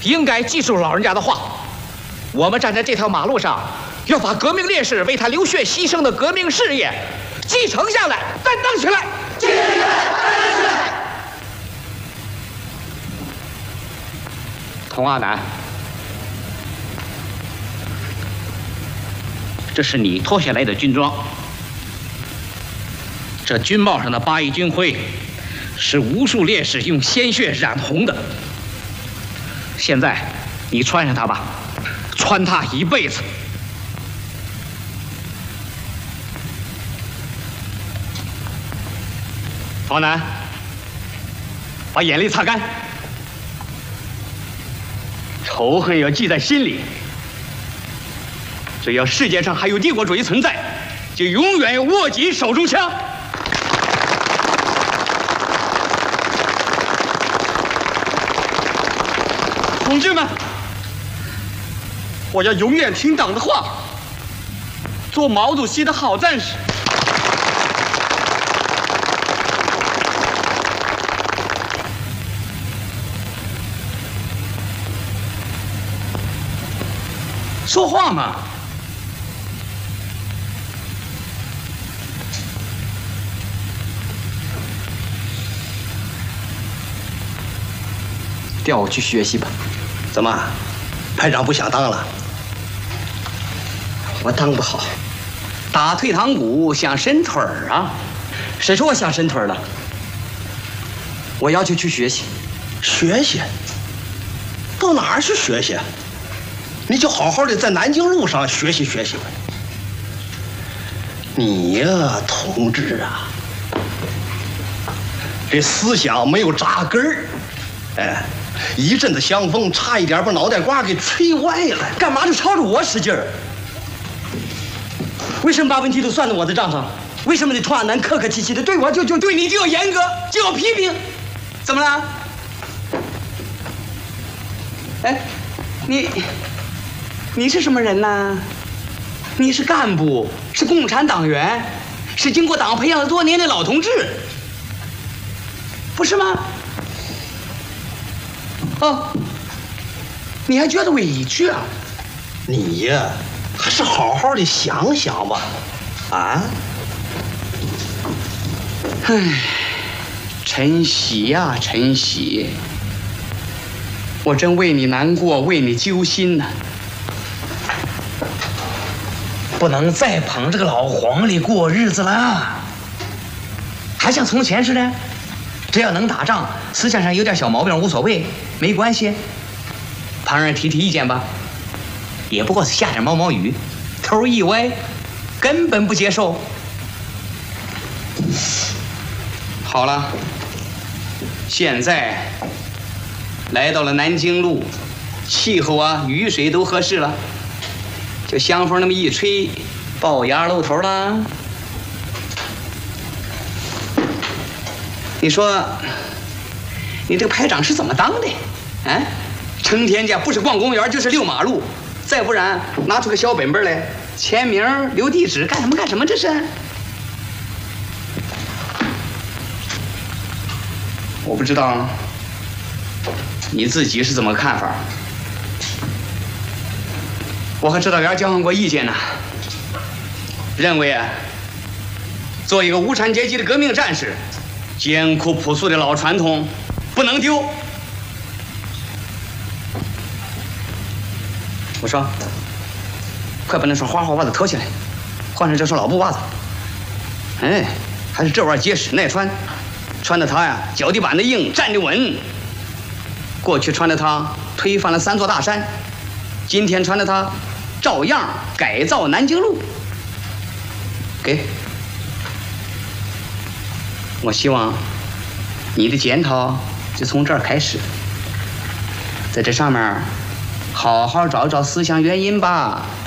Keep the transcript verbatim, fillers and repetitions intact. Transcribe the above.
应该记住老人家的话。我们站在这条马路上，要把革命烈士为他流血牺牲的革命事业继承下来，担当起来。继承下来，担当起来。童阿南，这是你脱下来的军装。这军帽上的八一军徽，是无数烈士用鲜血染红的。现在，你穿上它吧，穿它一辈子。方南，把眼泪擦干。仇恨要记在心里。只要世界上还有帝国主义存在，就永远要握紧手中枪。同志们，我要永远听党的话，做毛主席的好战士。说话嘛！调我去学习吧。 怎么，排长不想当了？ 我当不好，打退堂鼓想伸腿儿啊！谁说我想伸腿儿了？我要求去学习。 学习？到哪儿去学习？你就好好的在南京路上学习学习吧。你呀，同志啊，这思想没有扎根儿，哎。一阵子香风，差一点把脑袋瓜给吹歪了。 干嘛就朝着我使劲儿？为什么把问题都算在我的账上？为什么你童阿南客客气气的对我就就对你就要严格，就要批评？怎么了？哎，你你是什么人呢？你是干部，是共产党员，是经过党培养了多年的老同志，不是吗？哦，你还觉得委屈啊？ 你呀，还是好好的想想吧，啊！ 唉，晨曦呀，晨曦，我真为你难过，为你揪心呢。不能再捧这个老黄历过日子了，还像从前似的。只要能打仗，思想上有点小毛病无所谓，没关系。旁人提提意见吧，也不过是下点毛毛雨，头一歪，根本不接受。好了，现在来到了南京路，气候啊，雨水都合适了，就香风那么一吹，龅牙露头了。你说，你这个排长是怎么当的？啊，成天家不是逛公园就是遛马路，再不然拿出个小本本来签名留地址，干什么干什么？这是？我不知道你自己是怎么看法。我和指导员交换过意见呢，认为啊，做一个无产阶级的革命战士。艰苦朴素的老传统不能丢。我说，快把那双花花袜子脱下来，换上这双老布袜子。哎，还是这玩意儿结实耐穿，穿的它呀，脚底板的硬，站得稳。过去穿的它推翻了三座大山，今天穿的它照样改造南京路。给。我希望你的检讨就从这儿开始，在这上面好好找找思想原因吧。